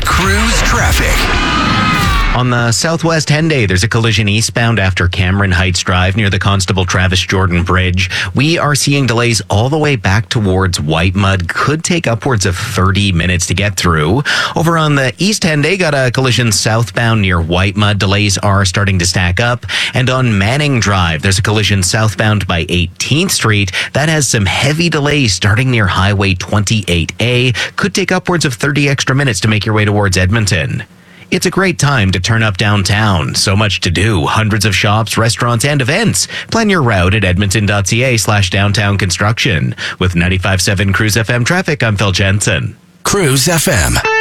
Cruise traffic. On the Southwest Henday, there's a collision eastbound after Cameron Heights Drive near the Constable Travis Jordan Bridge. We are seeing delays all the way back towards Whitemud. Could take upwards of 30 minutes to get through. Over on the East Henday, got a collision southbound near Whitemud. Delays are starting to stack up. And on Manning Drive, there's a collision southbound by 18th Street. That has some heavy delays starting near Highway 28A. Could take upwards of 30 extra minutes to make your way towards Edmonton. It's a great time to turn up downtown. So much to do. Hundreds of shops, restaurants, and events. Plan your route at edmonton.ca/downtown construction. With 95.7 Cruise FM traffic, I'm Phil Jensen. Cruise FM.